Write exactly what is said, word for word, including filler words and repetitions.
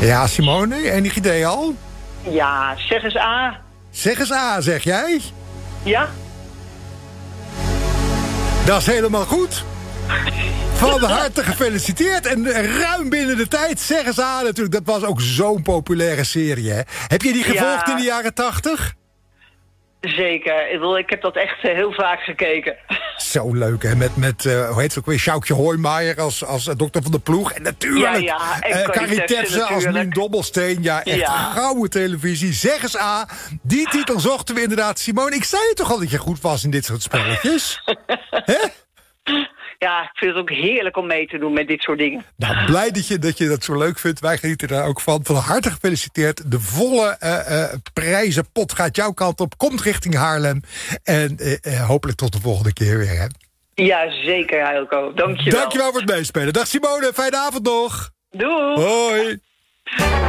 Ja, Simone, enig idee al? Ja, zeg eens A. Zeg eens A, zeg jij? Ja? Dat is helemaal goed. Van harte gefeliciteerd. En ruim binnen de tijd, zeg eens A natuurlijk. Dat was ook zo'n populaire serie, hè? Heb je die gevolgd Ja. in de jaren tachtig? Zeker. Ik, wil, ik heb dat echt uh, heel vaak gekeken. Zo leuk, hè? Met, met uh, hoe heet het ook weer, Sjoukje Hoijmaier als, als uh, dokter van de ploeg. En natuurlijk, ja, ja. En uh, Carrie Tefse als Mien Dobbelsteen. Ja, echt ja. gouden televisie. Zeg eens A. Die titel zochten we inderdaad. Simone, ik zei je toch al dat je goed was in dit soort spelletjes? Hè? Ja, ik vind het ook heerlijk om mee te doen met dit soort dingen. Nou, blij dat je dat, je dat zo leuk vindt. Wij genieten daar ook van. Van harte gefeliciteerd. De volle uh, uh, prijzenpot gaat jouw kant op. Komt richting Haarlem. En uh, uh, hopelijk tot de volgende keer weer. Hè? Ja, zeker, Heilko. Dank je wel. Dankjewel voor het meespelen. Dag Simone, fijne avond nog. Doei. Hoi.